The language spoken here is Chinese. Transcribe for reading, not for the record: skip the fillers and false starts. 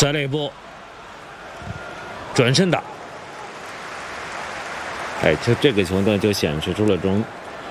塞了一波，转身打。哎，这个球呢，就显示出了这种